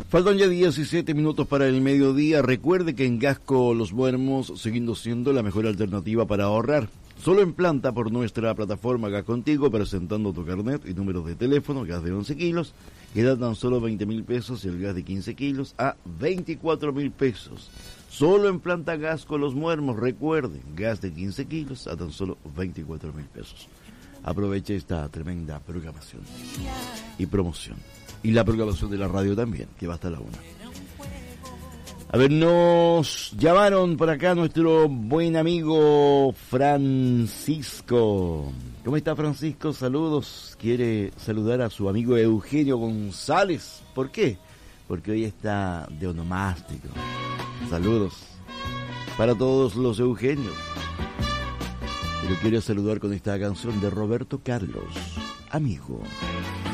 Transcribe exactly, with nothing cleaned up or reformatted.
Faltan ya diecisiete minutos para el mediodía. Recuerde que en Gasco Los Muermos, siguiendo siendo la mejor alternativa para ahorrar. Solo en planta por nuestra plataforma Gas Contigo, presentando tu carnet y número de teléfono. Gas de once kilos, queda tan solo veinte mil pesos, y el gas de quince kilos a veinticuatro mil pesos. Solo en planta Gasco Los Muermos, recuerden, gas de quince kilos a tan solo veinticuatro mil pesos. Aproveche esta tremenda programación y promoción. Y la programación de la radio también, que va hasta la una. A ver, nos llamaron por acá nuestro buen amigo Francisco. ¿Cómo está, Francisco? Saludos. Quiere saludar a su amigo Eugenio González. ¿Por qué? Porque hoy está de onomástico. Saludos para todos los Eugenios. Pero quiero saludar con esta canción de Roberto Carlos, Amigo.